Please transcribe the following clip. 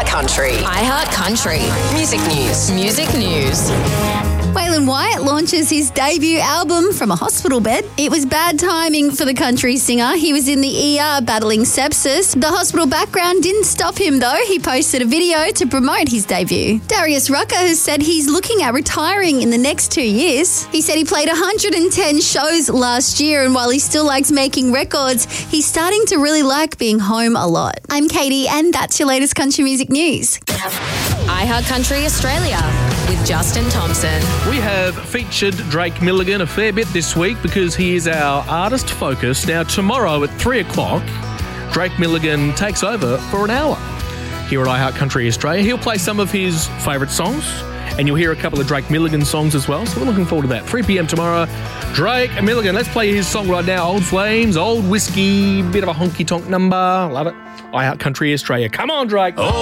iHeart Country. iHeart Country. Music news. Music news. Waylon Wyatt launches his debut album from a hospital bed. It was bad timing for the country singer. He was in the ER battling sepsis. The hospital background didn't stop him though. He posted a video to promote his debut. Darius Rucker has said he's looking at retiring in the next 2 years. He said he played 110 shows last year, and while he still likes making records, he's starting to really like being home a lot. I'm Katie, and that's your latest country music news. iHeart Country Australia with Justin Thompson. We have featured Drake Milligan a fair bit this week because he is our artist focus. Now, tomorrow at 3 o'clock, Drake Milligan takes over for an hour here at iHeart Country Australia. He'll play some of his favourite songs, and you'll hear a couple of Drake Milligan songs as well. So we're looking forward to that. 3 p.m. tomorrow, Drake Milligan. Let's play his song right now. Old Flames, Old Whiskey, bit of a honky-tonk number. Love it. iHeart Country Australia. Come on, Drake. Oh.